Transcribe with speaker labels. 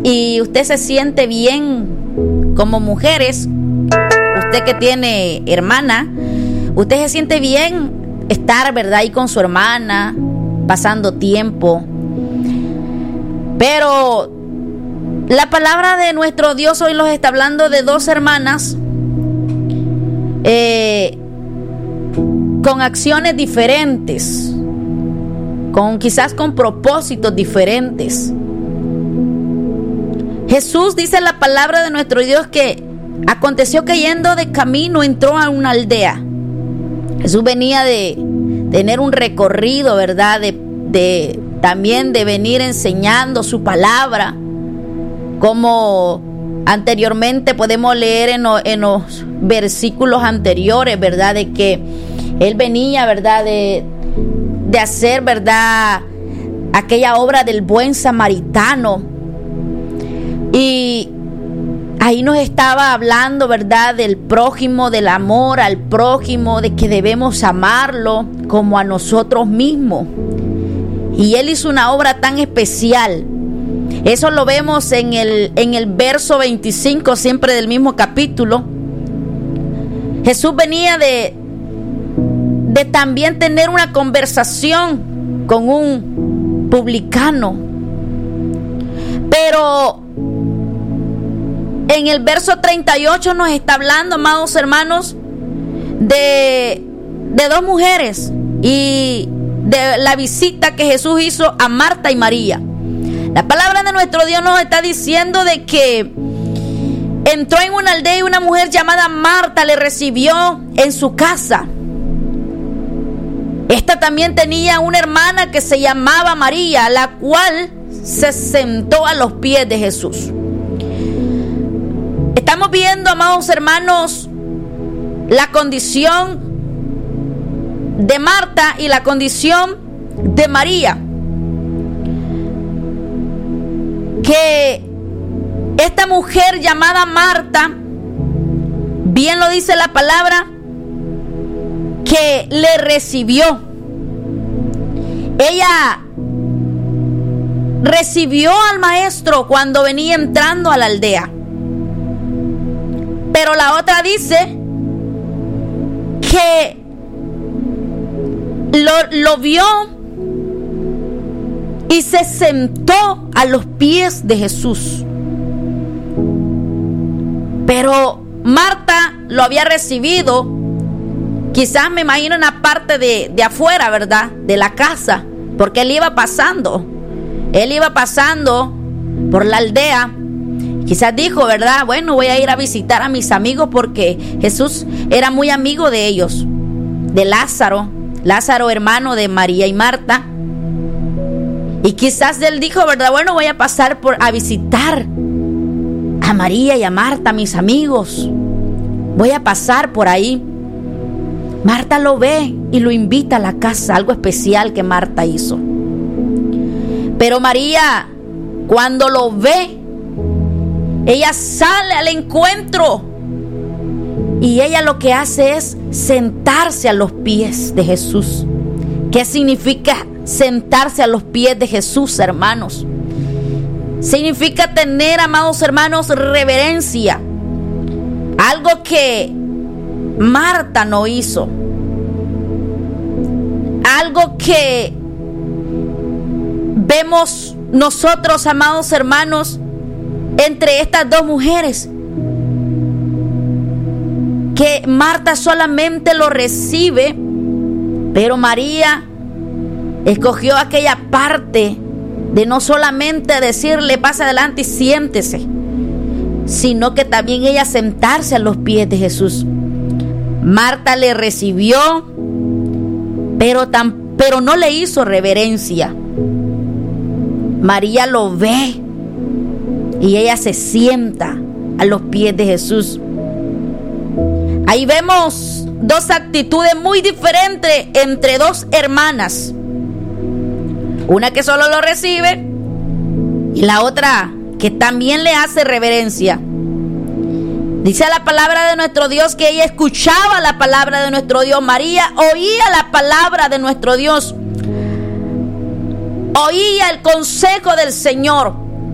Speaker 1: y usted se siente bien como mujeres, usted que tiene hermana, usted se siente bien estar, ¿verdad?, ahí con su hermana, pasando tiempo. Pero la palabra de nuestro Dios hoy nos está hablando de dos hermanas con acciones diferentes, quizás con propósitos diferentes. Jesús dice en la palabra de nuestro Dios que aconteció que yendo de camino entró a una aldea. Jesús venía de tener un recorrido, ¿verdad?, también de venir enseñando su palabra, como anteriormente podemos leer en los versículos anteriores, ¿verdad?, de que Él venía, ¿verdad?, de hacer, ¿verdad?, aquella obra del buen samaritano. Y ahí nos estaba hablando, ¿verdad?, del prójimo, del amor al prójimo, de que debemos amarlo como a nosotros mismos. Y Él hizo una obra tan especial. Eso lo vemos en el verso 25, siempre del mismo capítulo. Jesús venía de también tener una conversación con un publicano. Pero en el verso 38 nos está hablando, amados hermanos, de dos mujeres y de la visita que Jesús hizo a Marta y María. La palabra de nuestro Dios nos está diciendo de que entró en una aldea y una mujer llamada Marta le recibió en su casa. Esta también tenía una hermana que se llamaba María, la cual se sentó a los pies de Jesús. Estamos viendo, amados hermanos, la condición de Marta y la condición de María. Que esta mujer llamada Marta, bien lo dice la palabra, que le recibió. Ella recibió al maestro cuando venía entrando a la aldea. Pero la otra dice que lo vio y se sentó a los pies de Jesús. Pero Marta lo había recibido, quizás me imagino en la parte de afuera, ¿verdad?, de la casa, porque él iba pasando por la aldea. Quizás dijo, ¿verdad?, bueno, voy a ir a visitar a mis amigos, porque Jesús era muy amigo de ellos, de Lázaro, hermano de María y Marta. Y quizás él dijo, ¿verdad?, bueno, voy a pasar a visitar a María y a Marta, mis amigos. Voy a pasar por ahí. Marta lo ve y lo invita a la casa, algo especial que Marta hizo. Pero María, cuando lo ve, ella sale al encuentro y ella lo que hace es sentarse a los pies de Jesús. ¿Qué significa sentarse a los pies de Jesús, hermanos? Significa tener, amados hermanos, reverencia. Algo que Marta no hizo. Algo que vemos nosotros, amados hermanos, entre estas dos mujeres, que Marta solamente lo recibe, pero María escogió aquella parte de no solamente decirle pasa adelante y siéntese, sino que también ella sentarse a los pies de Jesús. Marta le recibió, pero no le hizo reverencia. María lo ve y ella se sienta a los pies de Jesús. Ahí vemos dos actitudes muy diferentes entre dos hermanas. Una que solo lo recibe y la otra que también le hace reverencia. Dice la palabra de nuestro Dios que ella escuchaba la palabra de nuestro Dios. María oía la palabra de nuestro Dios. Oía el consejo del Señor.